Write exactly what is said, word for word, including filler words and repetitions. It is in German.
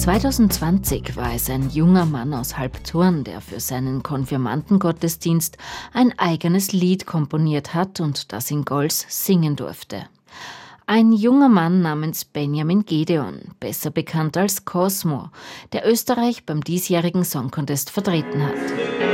zweitausendzwanzig war es ein junger Mann aus Halbturn, der für seinen Konfirmandengottesdienst ein eigenes Lied komponiert hat und das in Gols singen durfte. Ein junger Mann namens Benjamin Gedeon, besser bekannt als Cosmo, der Österreich beim diesjährigen Song Contest vertreten hat.